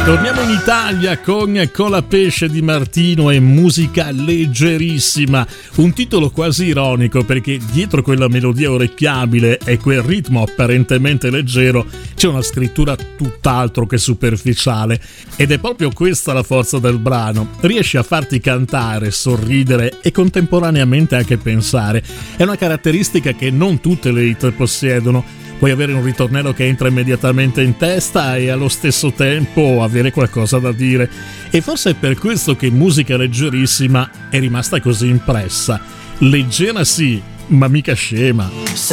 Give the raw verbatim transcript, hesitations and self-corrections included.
Torniamo in Italia con Colapesce di Martino e musica leggerissima, un titolo quasi ironico perché dietro quella melodia orecchiabile e quel ritmo apparentemente leggero c'è una scrittura tutt'altro che superficiale, ed è proprio questa la forza del brano. Riesce a farti cantare, sorridere e contemporaneamente anche pensare. È una caratteristica che non tutte le hit possiedono. Puoi avere un ritornello che entra immediatamente in testa e allo stesso tempo avere qualcosa da dire. E forse è per questo che musica leggerissima è rimasta così impressa. Leggera sì, ma mica scema.